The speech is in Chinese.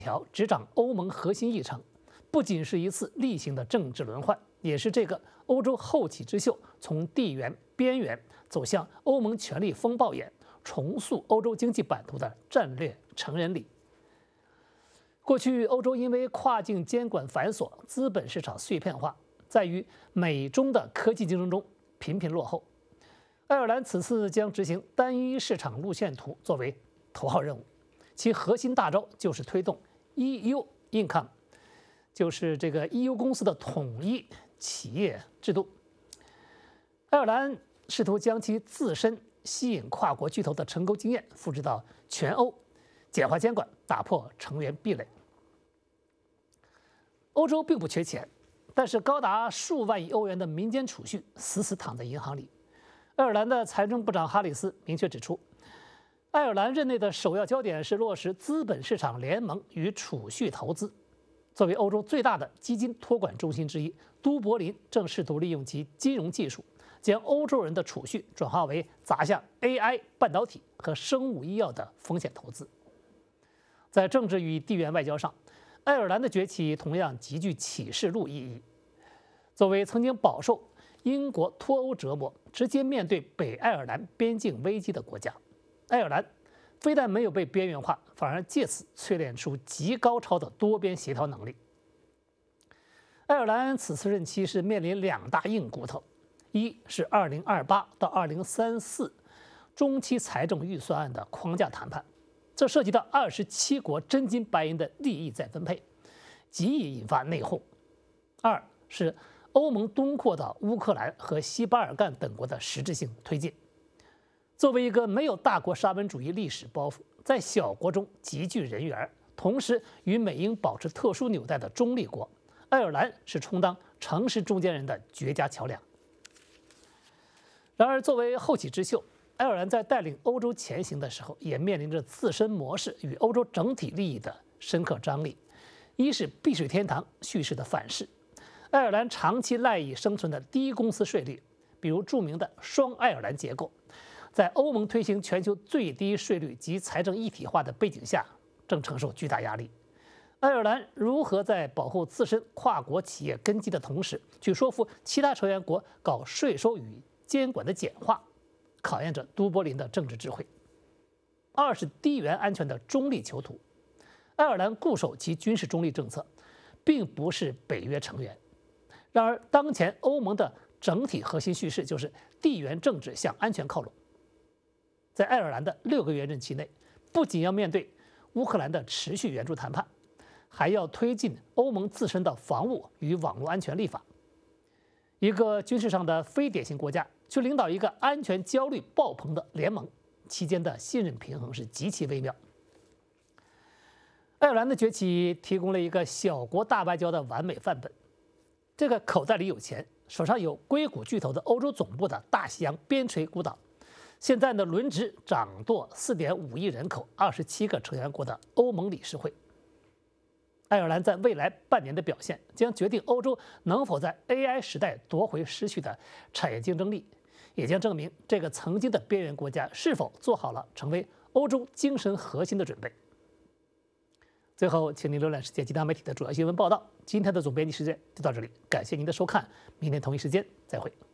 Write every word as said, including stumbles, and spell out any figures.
条执掌欧盟核心议程，不仅是一次例行的政治轮换，也是这个欧洲后起之秀从地缘边缘走向欧盟权力风暴眼，重塑欧洲经济版图的战略成人礼。过去，欧洲因为跨境监管繁琐、资本市场碎片化，在于美中的科技竞争中频频落后。爱尔兰此次将执行单一市场路线图作为头号任务，其核心大招就是推动 E U Income， 就是这个 E U 公司的统一企业制度。爱尔兰试图将其自身吸引跨国巨头的成功经验复制到全欧，简化监管，打破成员壁垒。欧洲并不缺钱，但是高达数万亿欧元的民间储蓄死死躺在银行里。爱尔兰的财政部长哈里斯明确指出，爱尔兰任内的首要焦点是落实资本市场联盟与储蓄投资。作为欧洲最大的基金托管中心之一，都柏林正试图利用其金融技术，将欧洲人的储蓄转化为砸向 A I、半导体和生物医药的风险投资。在政治与地缘外交上，爱尔兰的崛起同样极具启示录意义。作为曾经饱受英国脱欧折磨、直接面对北爱尔兰边境危机的国家，爱尔兰非但没有被边缘化，反而借此淬炼出极高超的多边协调能力。爱尔兰此次任期是面临两大硬骨头，一是二零二八到二零三四中期财政预算案的框架谈判，这涉及到二十七国真金白银的利益再分配，极易引发内讧。二是欧盟东扩到乌克兰和西巴尔干等国的实质性推进。作为一个没有大国沙文主义历史包袱，在小国中极具人缘，同时与美英保持特殊纽带的中立国，爱尔兰是充当诚实中间人的绝佳桥梁。然而，作为后起之秀，爱尔兰在带领欧洲前行的时候，也面临着自身模式与欧洲整体利益的深刻张力。一是避税天堂叙事的反噬，爱尔兰长期赖以生存的低公司税率，比如著名的双爱尔兰结构，在欧盟推行全球最低税率及财政一体化的背景下，正承受巨大压力。爱尔兰如何在保护自身跨国企业根基的同时，去说服其他成员国搞税收与监管的简化，考验着都柏林的政治智慧。二是地缘安全的中立囚徒，爱尔兰固守其军事中立政策，并不是北约成员。然而，当前欧盟的整体核心叙事就是地缘政治向安全靠拢。在爱尔兰的六个月任期内，不仅要面对乌克兰的持续援助谈判，还要推进欧盟自身的防务与网络安全立法。一个军事上的非典型国家去领导一个安全焦虑爆棚的联盟，期间的信任平衡是极其微妙。爱尔兰的崛起提供了一个小国大外交的完美范本。这个口袋里有钱，手上有硅谷巨头的欧洲总部的大西洋边陲孤岛，现在呢轮值掌舵四点五亿人口、二十七个成员国的欧盟理事会。爱尔兰在未来半年的表现，将决定欧洲能否在 A I 时代夺回失去的产业竞争力，也将证明这个曾经的边缘国家是否做好了成为欧洲精神核心的准备。最后，请您浏览世界其他媒体的主要新闻报道。今天的总编辑时间就到这里，感谢您的收看，明天同一时间再会。